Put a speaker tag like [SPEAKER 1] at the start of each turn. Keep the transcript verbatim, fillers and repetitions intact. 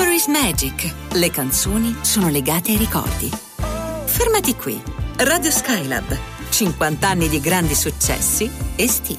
[SPEAKER 1] Memories Magic. Le canzoni sono legate ai ricordi. Fermati qui. Radio Skylab. cinquanta anni di grandi successi estivi.